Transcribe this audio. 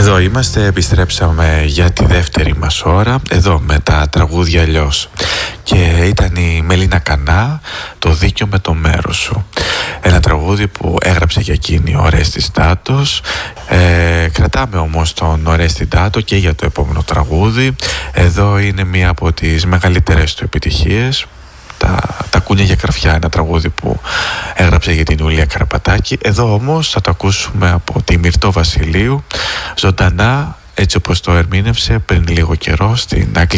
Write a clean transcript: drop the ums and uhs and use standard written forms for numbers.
Εδώ είμαστε, επιστρέψαμε για τη δεύτερη μας ώρα, εδώ με τα τραγούδια αλλιώς. Και ήταν η Μελίνα Κανά, το δίκιο με το μέρος σου. Ένα τραγούδι που έγραψε για εκείνη ο Ορέστης Τάτος. Κρατάμε όμως τον Ορέστη Τάτο και για το επόμενο τραγούδι. Εδώ είναι μία από τις μεγαλύτερες του επιτυχίες. Τα κούνια για καρφιά, ένα τραγούδι που έγραψε για την Ιουλία Καραπατάκη. Εδώ όμως θα το ακούσουμε από τη Μυρτώ Βασιλείου, ζωντανά, έτσι όπως το ερμήνευσε πριν λίγο καιρό στην